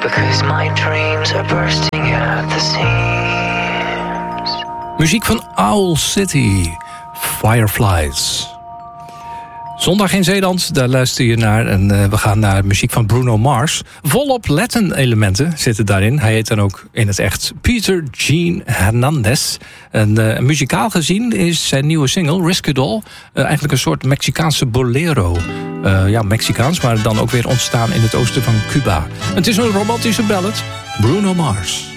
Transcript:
because my dreams are bursting at the seams. Muziek van Owl City, Fireflies. Zondag in Zeeland, daar luister je naar. En we gaan naar muziek van Bruno Mars. Volop Latin-elementen zitten daarin. Hij heet dan ook in het echt Peter Gene Hernandez. En muzikaal gezien is zijn nieuwe single, Risk It All, eigenlijk een soort Mexicaanse bolero. Ja, Mexicaans, maar dan ook weer ontstaan in het oosten van Cuba. Het is een romantische ballad. Bruno Mars.